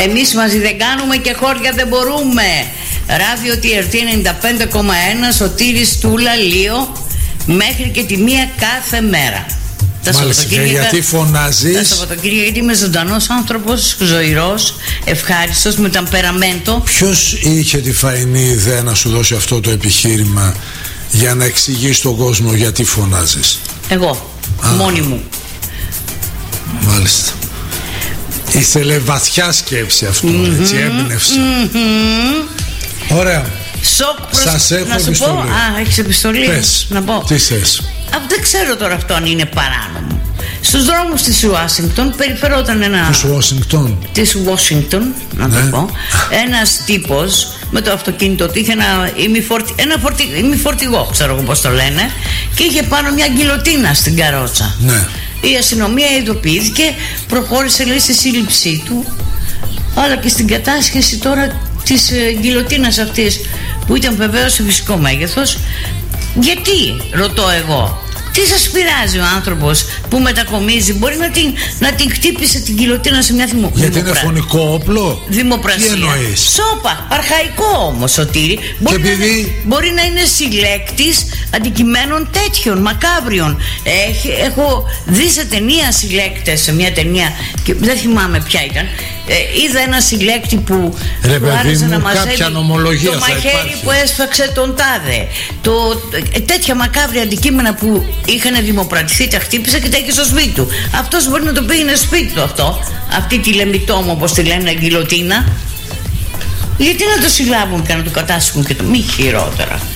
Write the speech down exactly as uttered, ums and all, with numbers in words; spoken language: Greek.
Εμείς μαζί δεν κάνουμε και χώρια δεν μπορούμε. Ράδιο τι αρ τι ενενήντα πέντε κόμμα ένα, Σωτήρης Τούλα, Λίο, μέχρι και τη μία κάθε μέρα. Τα Μάλιστα, και γιατί φωνάζεις? Τα Σαββατοκύριακα γιατί είμαι ζωντανός άνθρωπος, ζωηρός, ευχάριστος, με ταμπεραμέντο. Ποιος είχε τη φαϊνή ιδέα να σου δώσει αυτό το επιχείρημα για να εξηγείς στον κόσμο γιατί φωνάζεις? Εγώ, Α. μόνη μου. Μάλιστα. Ήθελε βαθιά σκέψη αυτό, mm-hmm, έτσι, έμπνευση. Mm-hmm. Ωραία. Σοκ προς... Σας έχω να σου επιστολή. πω, α, έχεις επιστολή? Πες, να πω. τι θες? Α, δεν ξέρω τώρα αυτό αν είναι παράνομο. Στους δρόμους της Ουάσιγκτον περιφερόταν ένα... Της Ουάσιγκτον. Της Ουάσιγκτον, να ναι. το πω. Ένας τύπος με το αυτοκίνητο του είχε ένα ημιφορτι... ένα φορτι... ημιφορτηγό, ξέρω εγώ πώς το λένε, και είχε πάνω μια γκιλοτίνα στην καρότσα. Ναι. Η αστυνομία ειδοποιήθηκε, προχώρησε λέει στη σύλληψή του, αλλά και στην κατάσχεση τώρα της ε, γκιλοτίνας αυτής, που ήταν βεβαίως σε φυσικό μέγεθος. Γιατί, ρωτώ εγώ, τι σας πειράζει ο άνθρωπος που μετακομίζει? Μπορεί να την, να την χτύπησε την γκιλοτίνα σε μια δημο... Γιατί δημοπρα... είναι φωνικό όπλο? Δημοπρασία. Τι εννοείς? Σώπα, αρχαϊκό όμως, Σωτήρη. Μπορεί, επειδή... να, μπορεί να είναι συλλέκτης αντικειμένων τέτοιων, μακάβριων. Έχ, έχω δει σε ταινία συλλέκτες, σε μια ταινία, και δεν θυμάμαι ποια ήταν. Ε, είδα ένα συλλέκτη που Ρε του άρεσε να μαζεύει το μαχαίρι που έσφαξε τον τάδε. Το, ε, τέτοια μακάβρια αντικείμενα που είχαν δημοπρατηθεί, τα χτύπησε και τα είχε στο σπίτι του. Αυτός μπορεί να το πήγαινε στο σπίτι του αυτό, αυτή τη λεμιτόμο, όπως τη λένε, γκιλοτίνα. Γιατί να το συλλάβουν και να το κατάσχουν και το μη χειρότερα.